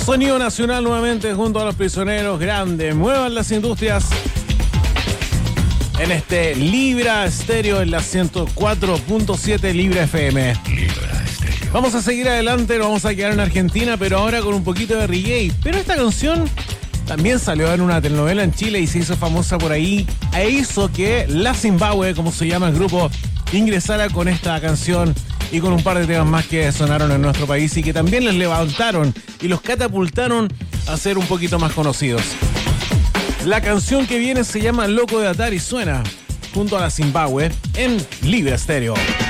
Sonido nacional nuevamente junto a Los Prisioneros. Grande, muevan las industrias. En este Libra Estéreo en la 104.7 Libra FM. Libra Estéreo. Vamos a seguir adelante, nos vamos a quedar en Argentina, pero ahora con un poquito de reggae. Pero esta canción también salió en una telenovela en Chile y se hizo famosa por ahí. E hizo que la Zimbabue, como se llama el grupo, ingresara con esta canción y con un par de temas más que sonaron en nuestro país y que también les levantaron y los catapultaron a ser un poquito más conocidos. La canción que viene se llama Loco de Atar y suena junto a la Zimbabue en Libra Estéreo.